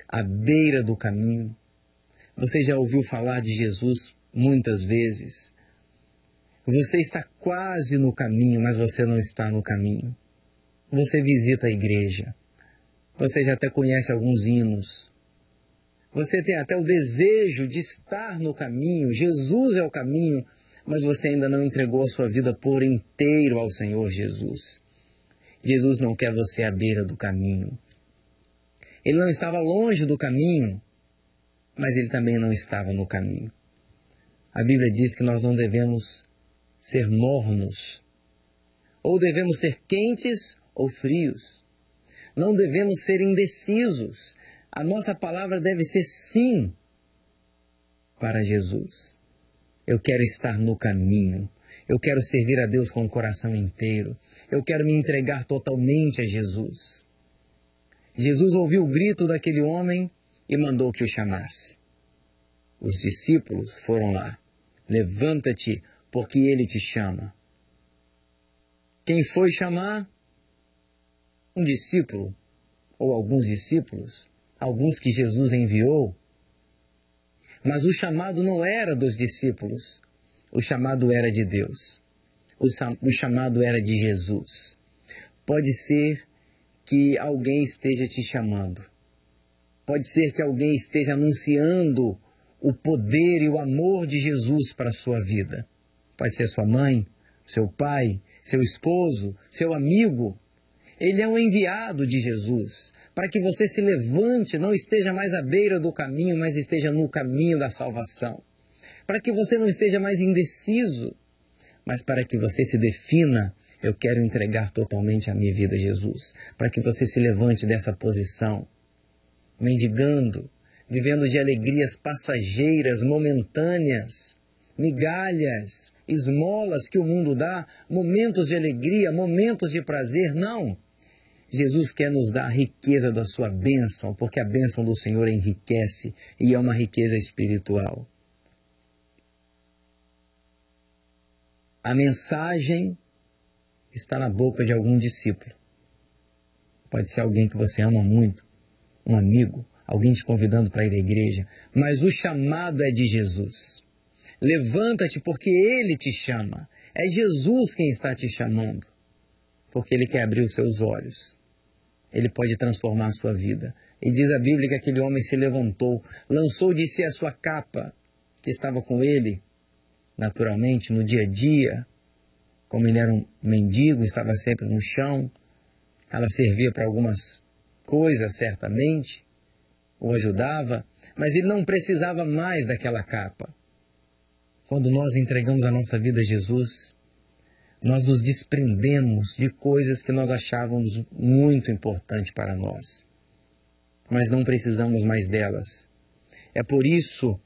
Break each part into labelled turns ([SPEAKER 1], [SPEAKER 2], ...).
[SPEAKER 1] à beira do caminho. Você já ouviu falar de Jesus muitas vezes. Você está quase no caminho, mas você não está no caminho. Você visita a igreja. Você já até conhece alguns hinos. Você tem até o desejo de estar no caminho. Jesus é o caminho, mas você ainda não entregou a sua vida por inteiro ao Senhor Jesus. Jesus não quer você à beira do caminho. Ele não estava longe do caminho, mas ele também não estava no caminho. A Bíblia diz que nós não devemos ser mornos, ou devemos ser quentes ou frios. Não devemos ser indecisos. A nossa palavra deve ser sim para Jesus. Eu quero estar no caminho. Eu quero servir a Deus com o coração inteiro. Eu quero me entregar totalmente a Jesus. Jesus ouviu o grito daquele homem e mandou que o chamasse. Os discípulos foram lá. Levanta-te, porque ele te chama. Quem foi chamar? Um discípulo, ou alguns discípulos, alguns que Jesus enviou. Mas o chamado não era dos discípulos, o chamado era de Deus. O chamado era de Jesus. Pode ser que alguém esteja te chamando. Pode ser que alguém esteja anunciando o poder e o amor de Jesus para a sua vida. Pode ser sua mãe, seu pai, seu esposo, seu amigo. Ele é um enviado de Jesus para que você se levante, não esteja mais à beira do caminho, mas esteja no caminho da salvação. Para que você não esteja mais indeciso, mas para que você se defina: eu quero entregar totalmente a minha vida a Jesus. Para que você se levante dessa posição, mendigando, vivendo de alegrias passageiras, momentâneas, migalhas, esmolas que o mundo dá, momentos de alegria, momentos de prazer. Não! Jesus quer nos dar a riqueza da sua bênção, porque a bênção do Senhor enriquece e é uma riqueza espiritual. A mensagem está na boca de algum discípulo. Pode ser alguém que você ama muito, um amigo, alguém te convidando para ir à igreja, mas o chamado é de Jesus. Levanta-te, porque Ele te chama. É Jesus quem está te chamando, porque Ele quer abrir os seus olhos. Ele pode transformar a sua vida. E diz a Bíblia que aquele homem se levantou, lançou de si a sua capa, que estava com ele, naturalmente, no dia a dia. Como ele era um mendigo, estava sempre no chão, ela servia para algumas coisas, certamente, o ajudava, mas ele não precisava mais daquela capa. Quando nós entregamos a nossa vida a Jesus, nós nos desprendemos de coisas que nós achávamos muito importantes para nós, mas não precisamos mais delas. É por isso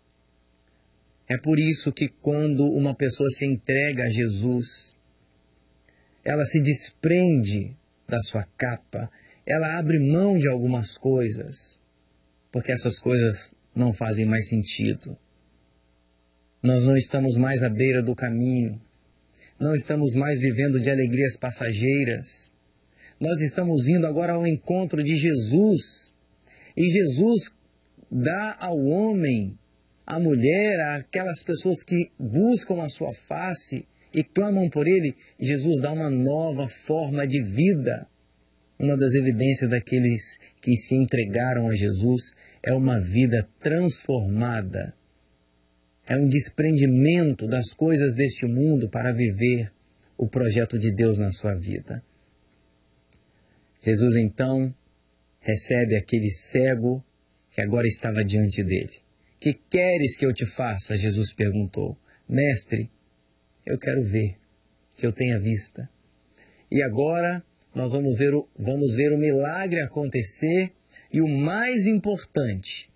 [SPEAKER 1] que quando uma pessoa se entrega a Jesus, ela se desprende da sua capa, ela abre mão de algumas coisas, porque essas coisas não fazem mais sentido. Nós não estamos mais à beira do caminho, não estamos mais vivendo de alegrias passageiras. Nós estamos indo agora ao encontro de Jesus. E Jesus dá ao homem, à mulher, àquelas pessoas que buscam a sua face e clamam por Ele, Jesus dá uma nova forma de vida. Uma das evidências daqueles que se entregaram a Jesus é uma vida transformada. É um desprendimento das coisas deste mundo para viver o projeto de Deus na sua vida. Jesus, então, recebe aquele cego que agora estava diante dele. Que queres que eu te faça? Jesus perguntou. Mestre, eu quero ver, que eu tenha vista. E agora nós vamos ver o milagre acontecer e o mais importante,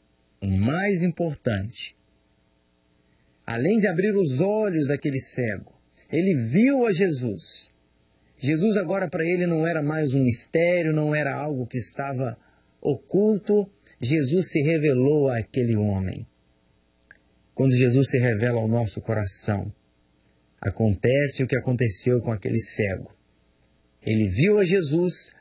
[SPEAKER 1] além de abrir os olhos daquele cego, ele viu a Jesus. Jesus agora para ele não era mais um mistério, não era algo que estava oculto. Jesus se revelou àquele homem. Quando Jesus se revela ao nosso coração, acontece o que aconteceu com aquele cego. Ele viu a Jesus,